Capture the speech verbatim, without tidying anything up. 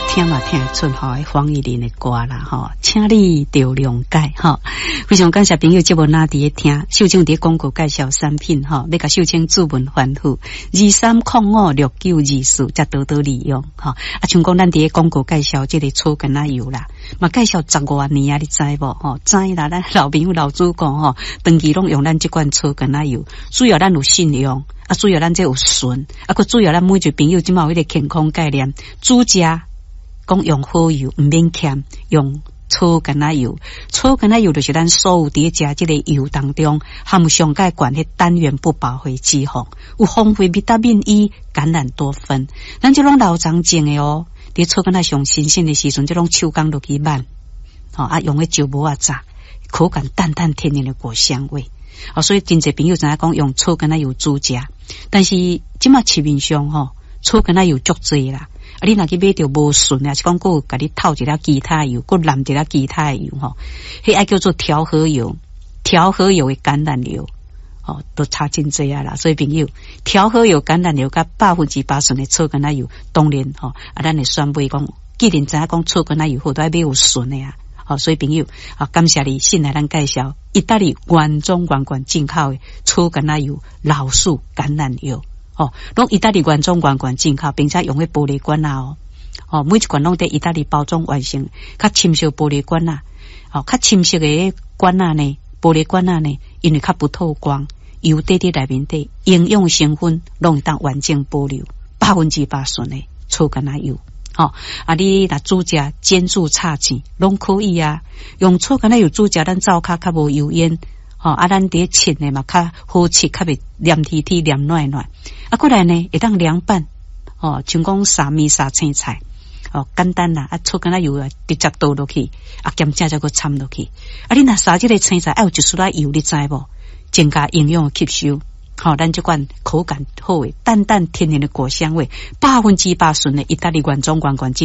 听嘛听得出吼，黄义玲的歌啦吼，请你着谅解吼。非常感谢朋友节目哪伫听，秀清伫广告介绍产品吼，要甲秀清注文反复二三零五六九二四，才多多利用吼。啊，像讲咱伫广告介绍这个草根仔油啦，嘛介绍十五年啊，你知无吼？知啦，咱老朋友老主讲吼，长期拢用咱这款草根仔油，主要咱有信用。啊，主要咱这有顺，啊，佮主要咱每一个朋友即嘛有迄个健康概念，主家讲用好油，毋免欠，用草根仔油。草根仔油就是咱所有伫食即个油当中含有上介悬迄单元不饱和脂肪，有丰富维他命 E、橄榄多酚。咱即种老长种的哦，伫草根仔上新鲜的时阵，即种手工落去慢，吼、哦、啊，用个石磨啊炸，口感淡淡天然的果香味。哦，所以真侪朋友知影讲用草根仔油煮食，但是即马市面上吼草根仔油足济啦，啊你若去买着无顺啊，是讲佫甲你套一粒其他油，佫淋一粒其他的油吼，迄爱叫做调和油，调和油的橄榄油，哦，都差真济啊啦。所以朋友，调和油、橄榄油甲百分之八顺的草根仔油，当然吼啊，咱会选买讲，既然知影讲草根仔油好，都爱买有顺的啊。好、哦，所以朋友啊，感谢你先来咱介绍意大利原装原罐进口的草根仔油、老树橄榄油，哦，拢意大利原装原罐进口，并且用的玻璃罐啊哦，哦，每一罐拢在意大利包装完成，较深色玻璃罐啊，哦，较深色的罐啊呢，玻璃罐啊呢，因为较不透光，油滴滴内面底营养成分拢会当完整保留，百分之八顺的草根仔油。哦，啊，你若煮食煎煮炒糋拢可以啊。用草根仔油煮食，咱灶骹较无油烟。哦，啊，咱伫切呢嘛较好切，较袂黏贴贴、黏软软。啊，过来呢会当凉拌。哦，像讲沙米、沙青菜。哦，简单啦。啊，草根仔油啊，直接倒落去，啊，咸正再个掺落去。啊，你若沙即个青菜爱有一丝仔油，你知无？增加营养吸收。好、哦，咱这款口感好诶，淡淡天然的果香味，百分之八顺的意大利原装原罐进。